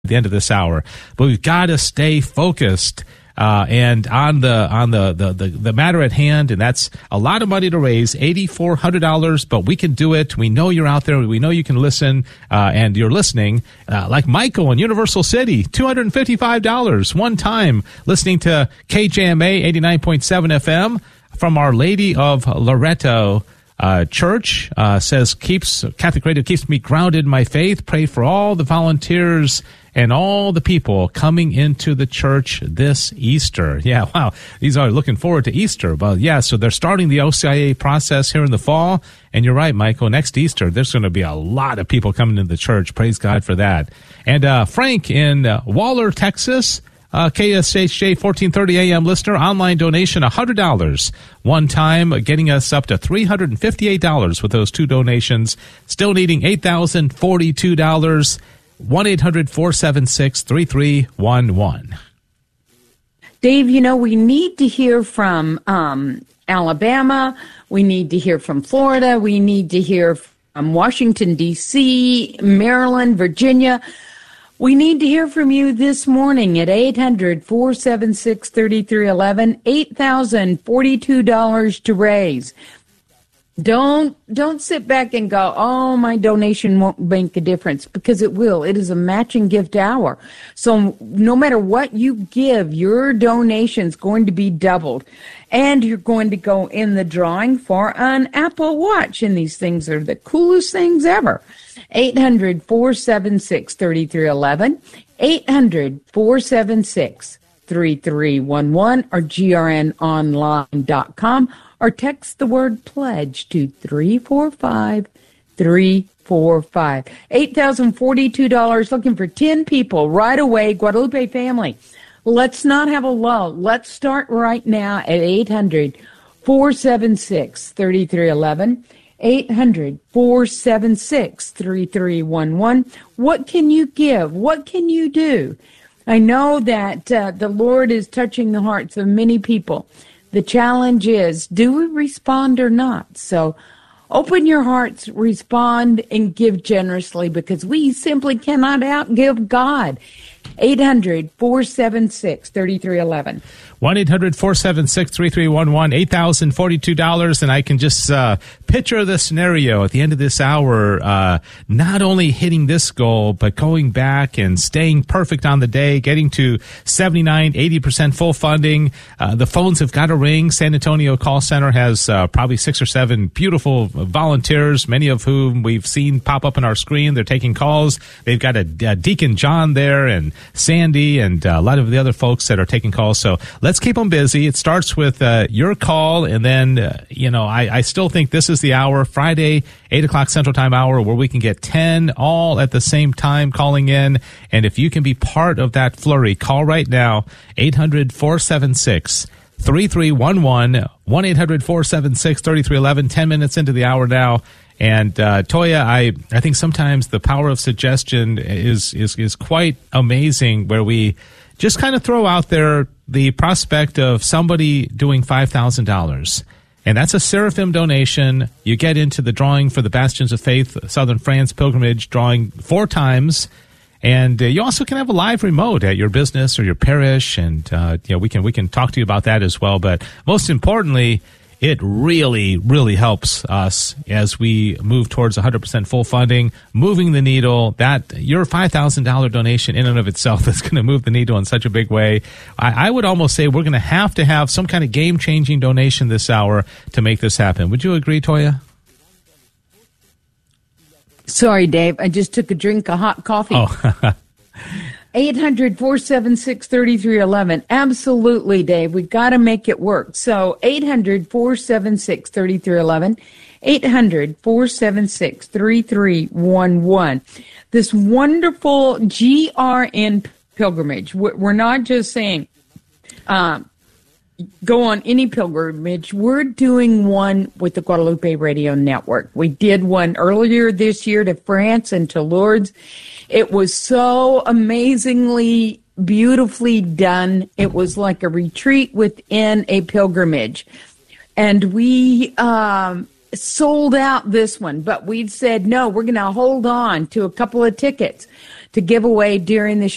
the end of this hour. But we've got to stay focused and on the matter at hand, and that's a lot of money to raise, $8,400, but we can do it. We know you're out there. We know you can listen, and you're listening. Like Michael in Universal City, $255 one time listening to KJMA 89.7 FM from Our Lady of Loretto Church. Says Catholic Radio keeps me grounded in my faith. Pray for all the volunteers and all the people coming into the church this Easter. Yeah, wow. These are looking forward to Easter. But yeah, so they're starting the OCIA process here in the fall. And you're right, Michael, next Easter, there's going to be a lot of people coming into the church. Praise God for that. And Frank in Waller, Texas, KSHJ 1430 AM listener, online donation $100 one time, getting us up to $358 with those two donations. Still needing $8,042. 1-800-476-3311. Dave, we need to hear from Alabama. We need to hear from Florida. We need to hear from Washington, D.C., Maryland, Virginia. We need to hear from you this morning at 800-476-3311, $8,042 to raise. Don't sit back and go, oh, my donation won't make a difference, because it will. It is a matching gift hour. So no matter what you give, your donation's going to be doubled. And you're going to go in the drawing for an Apple Watch. And these things are the coolest things ever. 800-476-3311, 800-476-3311, or grnonline.com. Or text the word pledge to 345-345. $8,042, looking for 10 people right away. Guadalupe family, let's not have a lull. Let's start right now at 800-476-3311. 800-476-3311. What can you give? What can you do? I know that the Lord is touching the hearts of many people. The challenge is, do we respond or not? So open your hearts, respond, and give generously, because we simply cannot outgive God. 800-476-3311. 1-800-476-3311, $8,042. And I can just picture the scenario at the end of this hour, not only hitting this goal, but going back and staying perfect on the day, getting to 79, 80% full funding. The phones have got to ring. San Antonio Call Center has probably 6 or 7 beautiful volunteers, many of whom we've seen pop up on our screen. They're taking calls. They've got a Deacon John there, and Sandy, and a lot of the other folks that are taking calls. So let's keep them busy. It starts with your call, and then, I still think this is the hour, Friday, 8 o'clock Central Time hour, where we can get 10 all at the same time calling in. And if you can be part of that flurry, call right now, 800-476-3311, 1-800-476-3311, 10 minutes into the hour now. And Toya, I think sometimes the power of suggestion is quite amazing, where we just kind of throw out there the prospect of somebody doing $5,000. And that's a Seraphim donation. You get into the drawing for the Bastions of Faith Southern France pilgrimage, drawing 4 times. And you also can have a live remote at your business or your parish. And we can talk to you about that as well. But most importantly, it really, really helps us as we move towards 100% full funding, moving the needle. That your $5,000 donation in and of itself is going to move the needle in such a big way. I would almost say we're going to have some kind of game-changing donation this hour to make this happen. Would you agree, Toya? Sorry, Dave. I just took a drink of hot coffee. Oh. 800-476-3311. Absolutely, Dave. We've got to make it work. So 800-476-3311, 800-476-3311. This wonderful GRN pilgrimage. We're not just saying go on any pilgrimage. We're doing one with the Guadalupe Radio Network. We did one earlier this year to France and to Lourdes. It was so amazingly, beautifully done. It was like a retreat within a pilgrimage. And we sold out this one, but we said, no, we're going to hold on to a couple of tickets to give away during the